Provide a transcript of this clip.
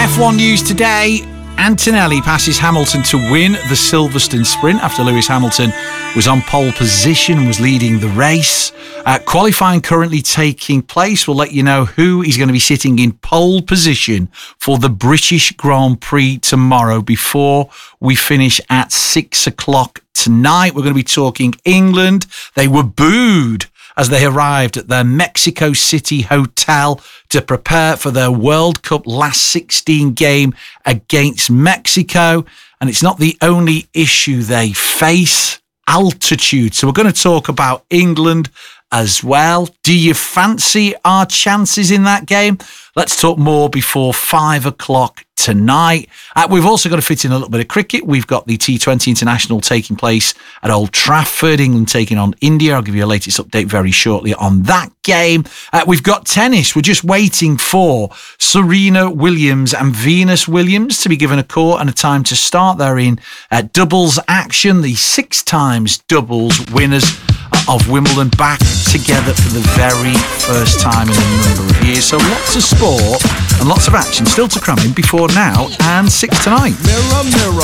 F1 news today. Antonelli passes Hamilton to win the Silverstone Sprint after Lewis Hamilton was on pole position and was leading the race. Qualifying currently taking place. We'll let you know who is going to be sitting in pole position for the British Grand Prix tomorrow before we finish at 6 o'clock tonight. We're going to be talking England. They were booed as they arrived at their Mexico City hotel to prepare for their World Cup last 16 game against Mexico. And it's not the only issue they face, altitude. So we're going to talk about England as well. Do you fancy our chances in that game? Let's talk more before 5 o'clock tonight. We've also got to fit in a little bit of cricket. We've got the T20 International taking place at Old Trafford, England taking on India. I'll give you a latest update very shortly on that game. We've got tennis. We're just waiting for Serena Williams and Venus Williams to be given a call and a time to start. They're in doubles action, the 6 times doubles winners of Wimbledon back together for the very first time in a number of years. So lots of sport and lots of action still to cram in before now and 6 tonight. Mirror, mirror.